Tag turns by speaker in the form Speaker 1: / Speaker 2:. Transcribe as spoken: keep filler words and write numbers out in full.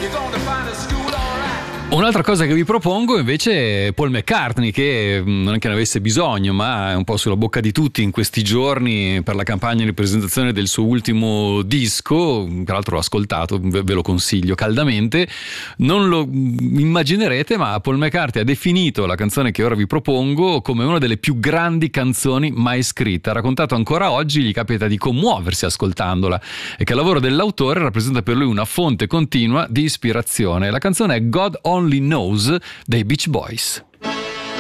Speaker 1: Un'altra cosa che vi propongo invece è Paul McCartney, che non è che ne avesse bisogno, ma è un po' sulla bocca di tutti in questi giorni per la campagna di presentazione del suo ultimo disco. Tra l'altro l'ho ascoltato, ve lo consiglio caldamente. Non lo immaginerete, ma Paul McCartney ha definito la canzone che ora vi propongo come una delle più grandi canzoni mai scritte. Ha raccontato ancora oggi gli capita di commuoversi ascoltandola e che il lavoro dell'autore rappresenta per lui una fonte continua di ispirazione. La canzone è God Only Knows dei Beach Boys.